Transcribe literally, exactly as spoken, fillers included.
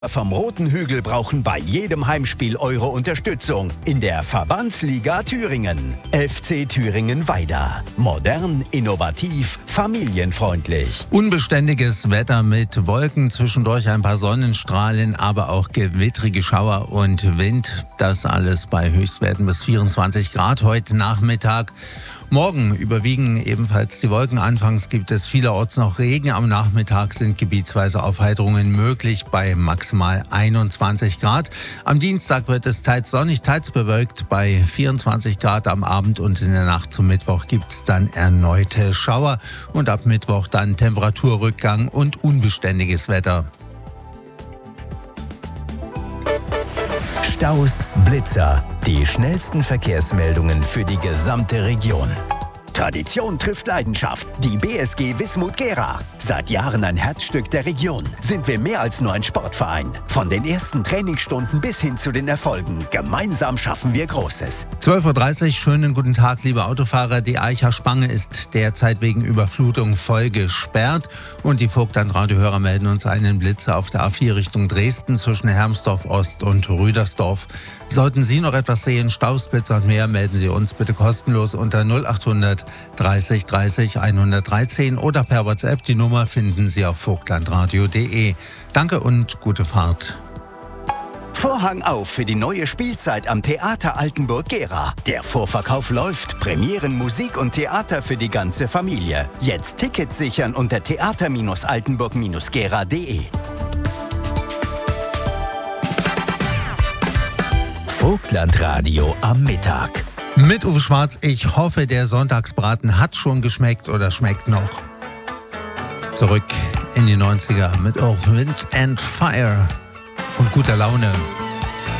Vom Roten Hügel brauchen bei jedem Heimspiel eure Unterstützung in der Verbandsliga Thüringen. F C Thüringen-Weida. Modern, innovativ, familienfreundlich. Unbeständiges Wetter mit Wolken, zwischendurch ein paar Sonnenstrahlen, aber auch gewittrige Schauer und Wind. Das alles bei Höchstwerten bis vierundzwanzig Grad heute Nachmittag. Morgen überwiegen ebenfalls die Wolken. Anfangs gibt es vielerorts noch Regen. Am Nachmittag sind gebietsweise Aufheiterungen möglich bei maximal einundzwanzig Grad. Am Dienstag wird es teils sonnig, teils bewölkt bei vierundzwanzig Grad am Abend, und in der Nacht zum Mittwoch gibt es dann erneute Schauer und ab Mittwoch dann Temperaturrückgang und unbeständiges Wetter. Staus, Blitzer, die schnellsten Verkehrsmeldungen für die gesamte Region. Tradition trifft Leidenschaft. Die B S G Wismut Gera. Seit Jahren ein Herzstück der Region. Sind wir mehr als nur ein Sportverein. Von den ersten Trainingsstunden bis hin zu den Erfolgen. Gemeinsam schaffen wir Großes. zwölf Uhr dreißig, schönen guten Tag, liebe Autofahrer. Die Aicher Spange ist derzeit wegen Überflutung voll gesperrt. Und die Vogtland-Radiohörer melden uns einen Blitzer auf der A vier Richtung Dresden zwischen Hermsdorf Ost und Rüdersdorf. Sollten Sie noch etwas sehen, Staus, Blitzer und mehr, melden Sie uns bitte kostenlos unter null achthundert dreißig dreißig hundertdreizehn oder per WhatsApp. Die Nummer finden Sie auf vogtlandradio punkt de. Danke und gute Fahrt. Vorhang auf für die neue Spielzeit am Theater Altenburg-Gera. Der Vorverkauf läuft. Premieren, Musik und Theater für die ganze Familie. Jetzt Tickets sichern unter theater altenburg gera punkt de. Vogtlandradio am Mittag. Mit Uwe Schwarz. Ich hoffe, der Sonntagsbraten hat schon geschmeckt oder schmeckt noch. Zurück in die neunziger mit Earth, Wind and Fire und guter Laune.